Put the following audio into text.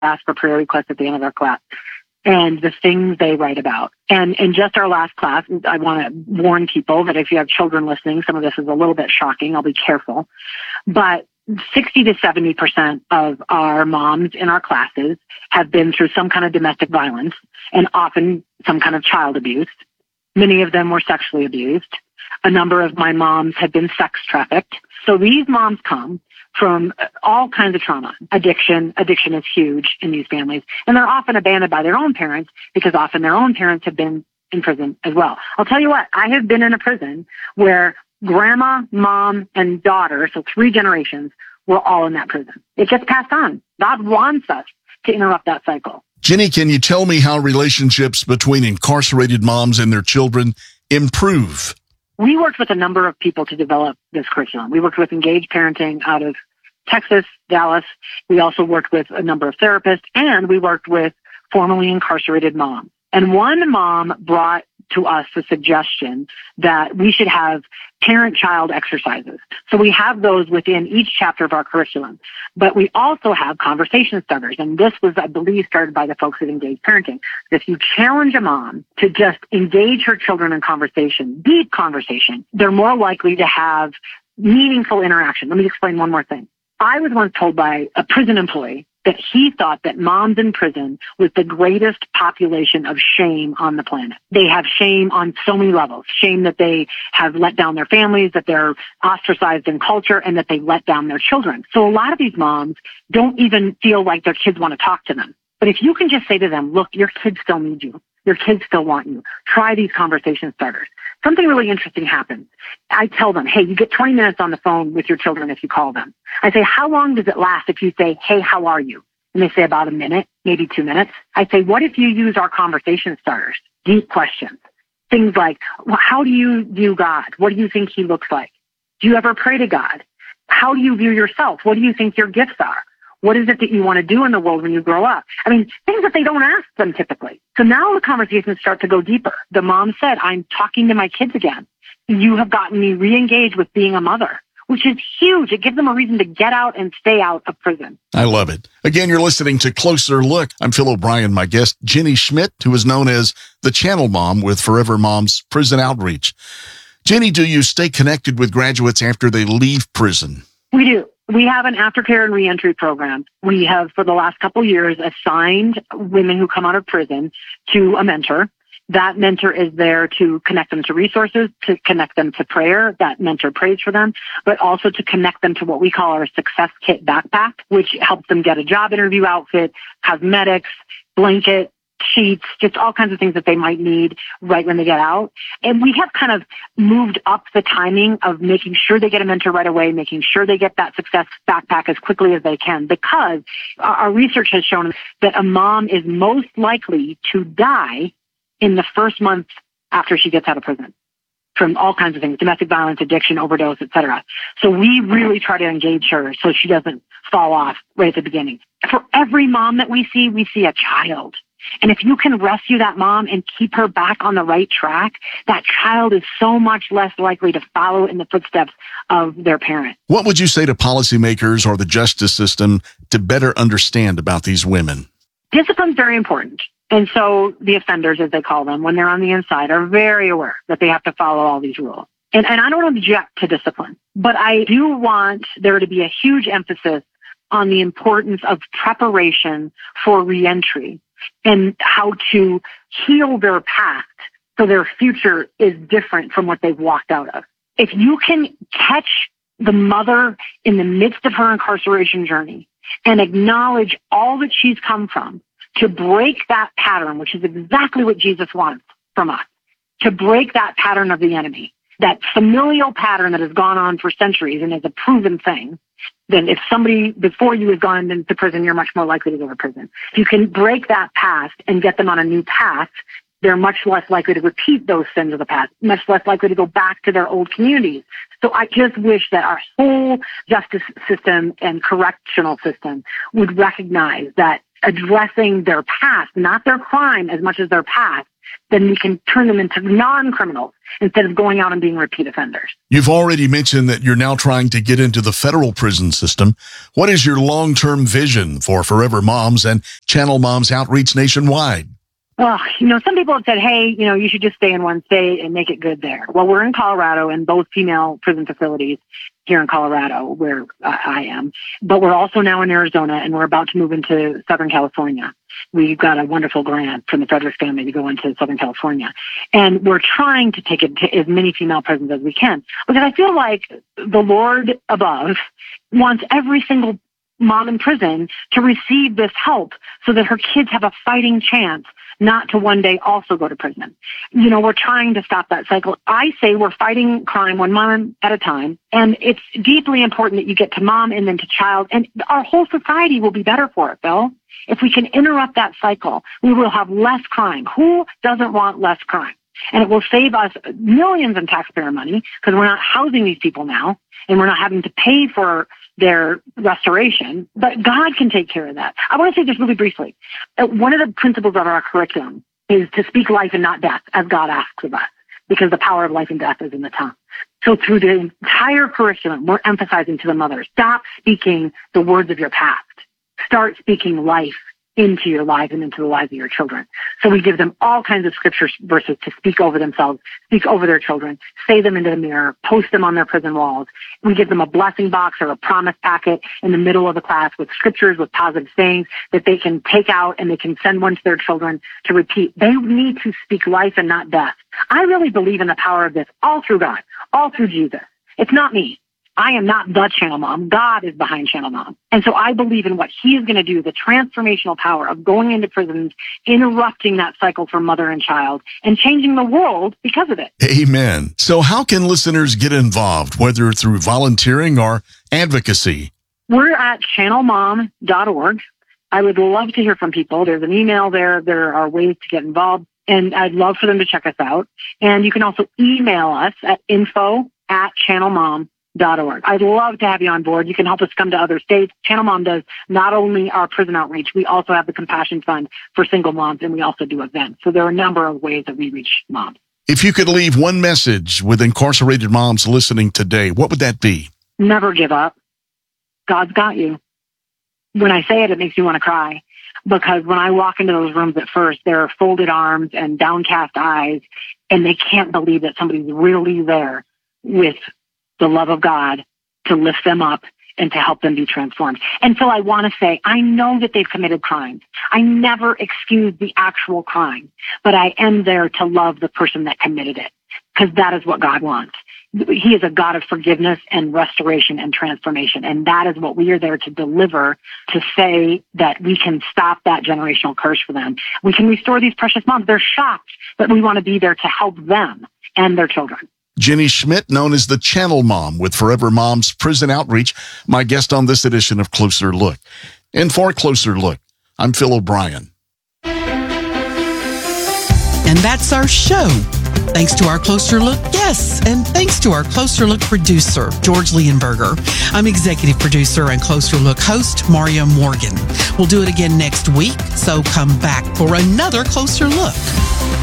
ask for prayer requests at the end of our class, and the things they write about. And in just our last class, I want to warn people that if you have children listening, some of this is a little bit shocking. I'll be careful. But 60 to 70% of our moms in our classes have been through some kind of domestic violence and often some kind of child abuse. Many of them were sexually abused. A number of my moms had been sex trafficked. So these moms come from all kinds of trauma. Addiction is huge in these families. And they're often abandoned by their own parents because often their own parents have been in prison as well. I'll tell you what, I have been in a prison where grandma, mom, and daughter, so 3 generations, were all in that prison. It gets passed on. God wants us to interrupt that cycle. Jenny, can you tell me how relationships between incarcerated moms and their children improve? We worked with a number of people to develop this curriculum. We worked with Engaged Parenting out of Texas, Dallas. We also worked with a number of therapists, and we worked with formerly incarcerated moms. And one mom brought to us the suggestion that we should have parent-child exercises. So we have those within each chapter of our curriculum. But we also have conversation starters. And this was, I believe, started by the folks at Engaged Parenting. If you challenge a mom to just engage her children in conversation, deep conversation, they're more likely to have meaningful interaction. Let me explain one more thing. I was once told by a prison employee that he thought that moms in prison was the greatest population of shame on the planet. They have shame on so many levels. Shame that they have let down their families, that they're ostracized in culture, and that they let down their children. So a lot of these moms don't even feel like their kids want to talk to them. But if you can just say to them, look, your kids still need you. Your kids still want you. Try these conversation starters. Something really interesting happens. I tell them, hey, you get 20 minutes on the phone with your children if you call them. I say, how long does it last if you say, hey, how are you? And they say about a minute, maybe 2 minutes. I say, what if you use our conversation starters? Deep questions. Things like, well, how do you view God? What do you think he looks like? Do you ever pray to God? How do you view yourself? What do you think your gifts are? What is it that you want to do in the world when you grow up? I mean, things that they don't ask them typically. So now the conversations start to go deeper. The mom said, I'm talking to my kids again. You have gotten me re-engaged with being a mother, which is huge. It gives them a reason to get out and stay out of prison. I love it. Again, you're listening to Closer Look. I'm Phil O'Brien. My guest, Jenny Schmidt, who is known as the Channel Mom with Forever Moms Prison Outreach. Jenny, do you stay connected with graduates after they leave prison? We do. We have an aftercare and reentry program. We have, for the last couple years, assigned women who come out of prison to a mentor. That mentor is there to connect them to resources, to connect them to prayer. That mentor prays for them, but also to connect them to what we call our Success Kit backpack, which helps them get a job interview outfit, cosmetics, blanket, sheets, just all kinds of things that they might need right when they get out. And we have kind of moved up the timing of making sure they get a mentor right away, making sure they get that success backpack as quickly as they can, because our research has shown that a mom is most likely to die in the first month after she gets out of prison from all kinds of things, domestic violence, addiction, overdose, etc. So we really try to engage her so she doesn't fall off right at the beginning. For every mom that we see a child. And if you can rescue that mom and keep her back on the right track, that child is so much less likely to follow in the footsteps of their parent. What would you say to policymakers or the justice system to better understand about these women? Discipline's very important. And so the offenders, as they call them, when they're on the inside, are very aware that they have to follow all these rules. And I don't object to discipline, but I do want there to be a huge emphasis on the importance of preparation for reentry and how to heal their past so their future is different from what they've walked out of. If you can catch the mother in the midst of her incarceration journey and acknowledge all that she's come from, to break that pattern, which is exactly what Jesus wants from us, to break that pattern of the enemy, that familial pattern that has gone on for centuries and is a proven thing, then if somebody before you has gone into prison, you're much more likely to go to prison. If you can break that past and get them on a new path, they're much less likely to repeat those sins of the past, much less likely to go back to their old communities. So I just wish that our whole justice system and correctional system would recognize that addressing their past, not their crime as much as their past, then we can turn them into non-criminals instead of going out and being repeat offenders. You've already mentioned that you're now trying to get into the federal prison system. What is your long-term vision for Forever Moms and Channel Moms outreach nationwide? Well, some people have said, hey, you should just stay in one state and make it good there. Well, we're in Colorado and both female prison facilities here in Colorado where I am. But we're also now in Arizona and we're about to move into Southern California. We've got a wonderful grant from the Fredericks family to go into Southern California. And we're trying to take it to as many female prisons as we can. Because I feel like the Lord above wants every single mom in prison to receive this help so that her kids have a fighting chance not to one day also go to prison. We're trying to stop that cycle. I say we're fighting crime one mom at a time, and it's deeply important that you get to mom and then to child, and our whole society will be better for it, Bill. If we can interrupt that cycle, we will have less crime. Who doesn't want less crime? And it will save us millions in taxpayer money because we're not housing these people now, and we're not having to pay for their restoration, but God can take care of that. I want to say this really briefly. One of the principles of our curriculum is to speak life and not death, as God asks of us, because the power of life and death is in the tongue. So through the entire curriculum, we're emphasizing to the mothers, stop speaking the words of your past. Start speaking life into your lives and into the lives of your children. So we give them all kinds of scripture verses to speak over themselves, speak over their children, say them into the mirror, post them on their prison walls. We give them a blessing box or a promise packet in the middle of the class with scriptures, with positive sayings that they can take out and they can send one to their children to repeat. They need to speak life and not death. I really believe in the power of this all through God, all through Jesus. It's not me. I am not the Channel Mom. God is behind Channel Mom. And so I believe in what he is going to do, the transformational power of going into prisons, interrupting that cycle for mother and child, and changing the world because of it. Amen. So how can listeners get involved, whether through volunteering or advocacy? We're at channelmom.org. I would love to hear from people. There's an email there. There are ways to get involved, and I'd love for them to check us out. And you can also email us at info@channelmom.org. I'd love to have you on board. You can help us come to other states. Channel Mom does not only our prison outreach, we also have the Compassion Fund for single moms, and we also do events. So there are a number of ways that we reach moms. If you could leave one message with incarcerated moms listening today, what would that be? Never give up. God's got you. When I say it, it makes me want to cry. Because when I walk into those rooms at first, there are folded arms and downcast eyes, and they can't believe that somebody's really there with the love of God to lift them up and to help them be transformed. And so I want to say, I know that they've committed crimes. I never excuse the actual crime, but I am there to love the person that committed it, because that is what God wants. He is a God of forgiveness and restoration and transformation. And that is what we are there to deliver, to say that we can stop that generational curse for them. We can restore these precious moms. They're shocked, but we want to be there to help them and their children. Jenny Schmidt, known as the Channel Mom with Forever Moms Prison Outreach, my guest on this edition of Closer Look. And for Closer Look, I'm Phil O'Brien. And that's our show. Thanks to our Closer Look guests, and thanks to our Closer Look producer, George Leonberger. I'm executive producer and Closer Look host, Maria Morgan. We'll do it again next week, so come back for another Closer Look.